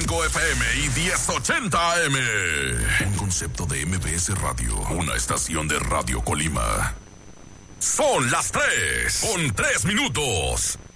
95 FM y 1080 AM. Un concepto de MBS Radio, una estación de Radio Colima. Son las 3, con 3 minutos.